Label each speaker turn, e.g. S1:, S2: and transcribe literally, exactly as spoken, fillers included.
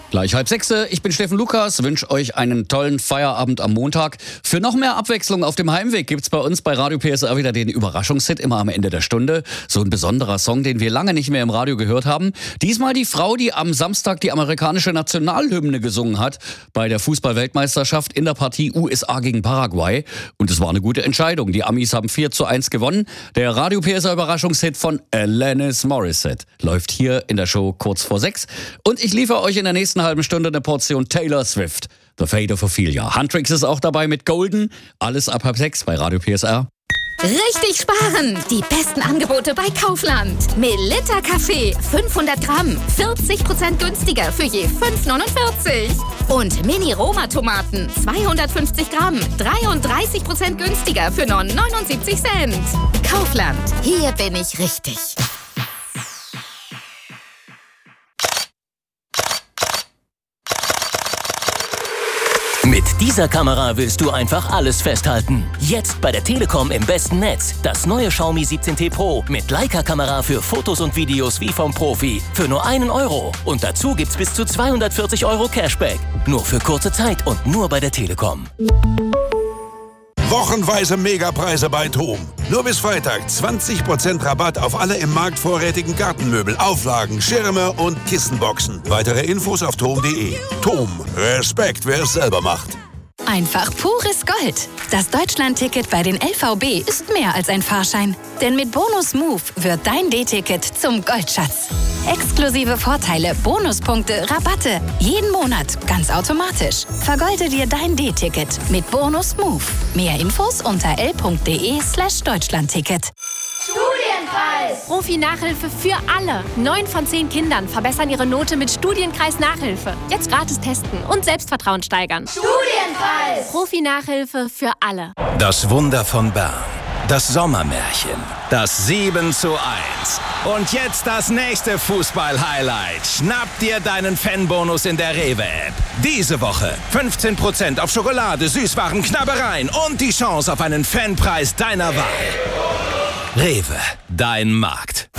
S1: Gleich halb sechs. Ich bin Steffen Lukas, wünsche euch einen tollen Feierabend am Montag. Für noch mehr Abwechslung auf dem Heimweg gibt's bei uns bei Radio P S R wieder den Überraschungshit, immer am Ende der Stunde. So ein besonderer Song, den wir lange nicht mehr im Radio gehört haben. Diesmal die Frau, die am Samstag die amerikanische Nationalhymne gesungen hat bei der Fußball-Weltmeisterschaft in der Partie U S A gegen Paraguay. Und es war eine gute Entscheidung. Die Amis haben vier zu eins gewonnen. Der Radio P S R Überraschungshit von Alanis Morissette läuft hier in der Show kurz vor sechs. Und ich liefere euch in der nächsten halben Stunde eine Portion Taylor Swift. The Fate of Ophelia. Huntrix ist auch dabei mit Golden. Alles ab halb sechs bei Radio P S R.
S2: Richtig sparen! Die besten Angebote bei Kaufland. Melitta Kaffee, fünfhundert Gramm, vierzig Prozent günstiger für je fünf neunundvierzig. Und Mini-Roma-Tomaten, zweihundertfünfzig Gramm, dreiunddreißig Prozent günstiger für nur neunundsiebzig Cent. Kaufland, hier bin ich richtig.
S3: Mit dieser Kamera willst du einfach alles festhalten. Jetzt bei der Telekom im besten Netz. Das neue Xiaomi siebzehn T Pro mit Leica-Kamera für Fotos und Videos wie vom Profi. Für nur einen Euro. Und dazu gibt's bis zu zweihundertvierzig Euro Cashback. Nur für kurze Zeit und nur bei der Telekom.
S4: Wochenweise Megapreise bei TOM. Nur bis Freitag zwanzig Prozent Rabatt auf alle im Markt vorrätigen Gartenmöbel, Auflagen, Schirme und Kissenboxen. Weitere Infos auf tom punkt de. TOM. Respekt, wer es selber macht.
S5: Einfach pures Gold. Das Deutschland-Ticket bei den L V B ist mehr als ein Fahrschein. Denn mit Bonus Move wird dein D-Ticket zum Goldschatz. Exklusive Vorteile, Bonuspunkte, Rabatte. Jeden Monat, ganz automatisch. Vergolde dir dein D-Ticket mit Bonus Move. Mehr Infos unter l punkt de slash Deutschlandticket.
S6: Studienkreis! Profi-Nachhilfe für alle. Neun von zehn Kindern verbessern ihre Note mit Studienkreis-Nachhilfe. Jetzt gratis testen und Selbstvertrauen steigern. Studienkreis! Profi-Nachhilfe für alle.
S7: Das Wunder von Bern. Das Sommermärchen. Das sieben zu eins. Und jetzt das nächste Fußball-Highlight. Schnapp dir deinen Fanbonus in der Rewe-App. Diese Woche fünfzehn Prozent auf Schokolade, Süßwaren, Knabbereien und die Chance auf einen Fanpreis deiner Wahl. Rewe, dein Markt.